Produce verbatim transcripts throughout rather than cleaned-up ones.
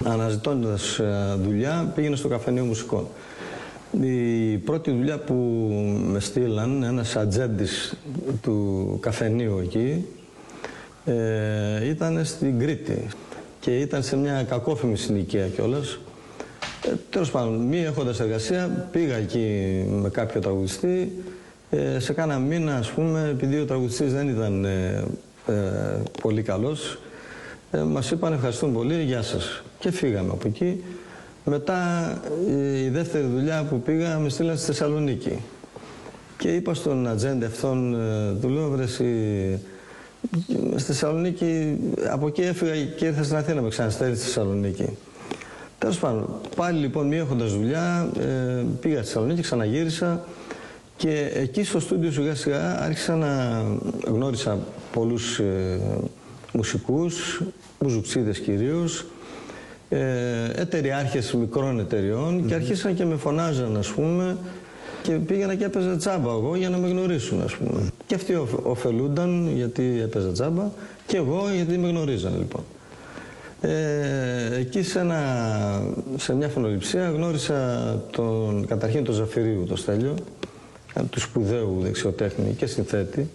αναζητώντας δουλειά, πήγαινα στο καφενείο μουσικών. Η πρώτη δουλειά που με στείλαν, ένας ατζέντης του καφενείου εκεί, ε, ήταν στην Κρήτη και ήταν σε μια κακόφημη συνοικία κιόλας. Ε, τέλος πάντων, μη έχοντας εργασία, πήγα εκεί με κάποιο τραγουδιστή. Ε, σε κάνα μήνα, ας πούμε, επειδή ο τραγουδιστής δεν ήταν ε, ε, πολύ καλός, ε, μας είπαν ευχαριστούμε πολύ, γεια σας. Και φύγαμε από εκεί. Μετά η δεύτερη δουλειά που πήγα με στείλαν στη Θεσσαλονίκη. Και είπα στον ατζέντη αυτόν, του λέω, βρε εσύ, στη Θεσσαλονίκη, από εκεί έφυγα και ήρθα στην Αθήνα, με ξαναστέλνει στη Θεσσαλονίκη. Τέλος πάντων, πάλι λοιπόν μη έχοντας δουλειά, πήγα στη Θεσσαλονίκη, ξαναγύρισα και εκεί στο στούντιο σιγά σιγά άρχισα να γνώρισα πολλούς ε, μουσικούς, μουζουξίδες κυρίως, ε, εταιριάρχες μικρών εταιριών, mm-hmm. και αρχίσαν και με φωνάζαν, ας πούμε, και πήγαινα και έπαιζα τζάμπα εγώ για να με γνωρίσουν, ας πούμε. Mm-hmm. Και αυτοί ωφελούνταν γιατί έπαιζα τζάμπα και εγώ γιατί με γνωρίζαν, λοιπόν. Ε, εκεί σε, ένα, σε μια φωνοληψία γνώρισα τον, καταρχήν τον Ζαφυρίου, τον Στέλιο, του σπουδαίου δεξιοτέχνη και συνθέτη,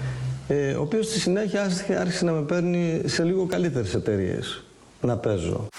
ε, ο οποίος στη συνέχεια άρχισε να με παίρνει σε λίγο καλύτερες εταιρείες να παίζω.